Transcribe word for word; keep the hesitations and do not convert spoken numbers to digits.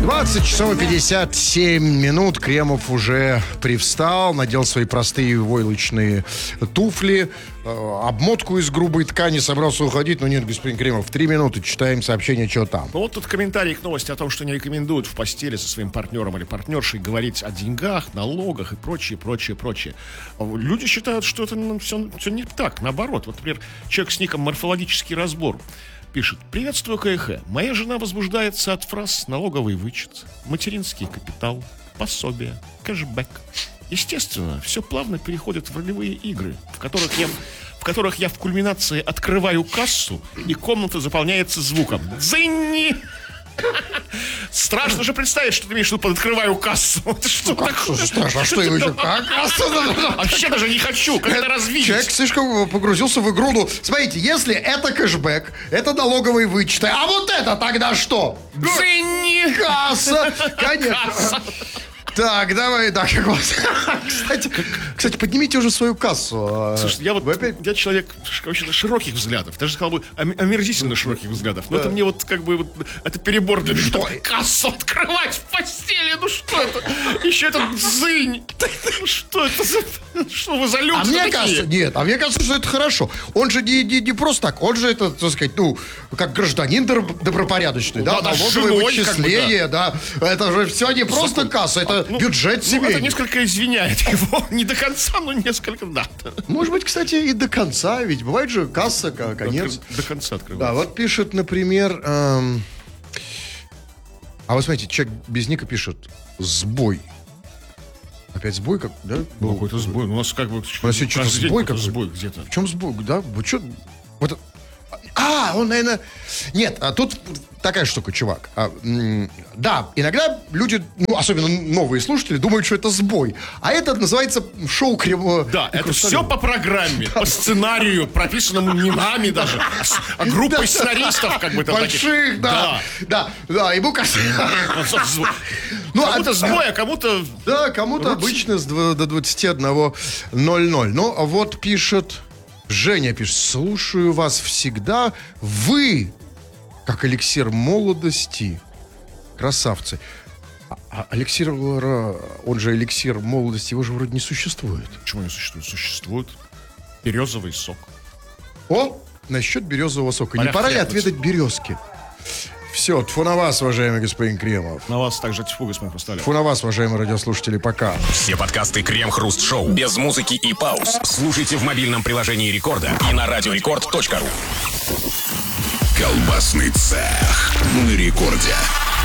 двадцать часов и пятьдесят семь минут. Кремов уже привстал, надел свои простые войлочные туфли, э, обмотку из грубой ткани, собрался уходить. Но нет, господин Кремов, в три минуты читаем сообщение, что там. Ну вот тут комментарий к новости о том, что не рекомендуют в постели со своим партнером или партнершей говорить о деньгах, налогах и прочее, прочее, прочее. Люди считают, что это ну, все, все не так, наоборот. Вот, например, человек с ником «Морфологический разбор» пишет: «Приветствую, КХ. Моя жена возбуждается от фраз «налоговый вычет», «материнский капитал», «пособие», «кэшбэк». Естественно, все плавно переходит в ролевые игры, в которых я, в которых я в кульминации открываю кассу, и комната заполняется звуком «дзынни». Страшно же представить, что ты имеешь в виду под «открываю кассу». Это что ну, как, такое? Что страшно? А что его еще? Как? Вообще даже не хочу. Как это развить? Человек слишком погрузился в игру. Ну, смотрите, если это кэшбэк, это налоговые вычеты, а вот это тогда что? Дзынни. Касса. Конечно. Так, давай, так, как вас. Кстати, кстати, поднимите уже свою кассу. Слушай, я вот опять... я человек вообще широких взглядов, даже сказал бы омерзительно широких взглядов. Но да. Это мне вот как бы вот, это перебор для меня. Что? Кассу открывать в постели, ну что это? Еще этот дзынь. Ну что это за... Что вы за люди а мне такие? Кажется, нет, а мне кажется, что это хорошо. Он же не, не, не просто так, он же это, так сказать, ну, как гражданин добропорядочный, ну, да, да, налоговое вычисление, как бы, да. да. Это же все не просто Закон. Касса, это ну, бюджет семейный. Ну, это несколько извиняет его, не до конца, но несколько, да. Может быть, кстати, и до конца, ведь бывает же касса, конец. До конца открывается. Да, вот пишет, например, эм... а вот смотрите, человек без ника пишет «сбой». Опять сбой, как, да? Ну, какой-то сбой. У нас как бы... У нас что-то сбой какой-то. Сбой где-то. В чем сбой, да? Вы что... Вот... А, он, наверное... Нет, а тут такая штука, чувак. А, м- да, иногда люди, ну, особенно новые слушатели, думают, что это сбой. А это называется шоу Кремова. Да, это все по программе, по сценарию, прописанному не нами даже, а группой сценаристов, как бы там таких. Больших, да. Да, да, ему кажется... Кому-то сбой, а кому-то... Да, кому-то обычно до двадцати одного ноль ноль. Ну, а вот пишет... Женя пишет: слушаю вас всегда. Вы, как эликсир молодости. Красавцы. А, а эликсир, он же эликсир молодости, его же вроде не существует. Почему не существует? Существует березовый сок. О, насчет березового сока. Не пора ли отведать березки? Все, тьфу на вас, уважаемый господин Кремов. На вас также тьфу, господин Хрусталев. Тьфу на вас, уважаемые радиослушатели, пока. Все подкасты Крем-Хруст-Шоу без музыки и пауз слушайте в мобильном приложении Рекорда и на радиорекорд точка ру. Колбасный цех на Рекорде.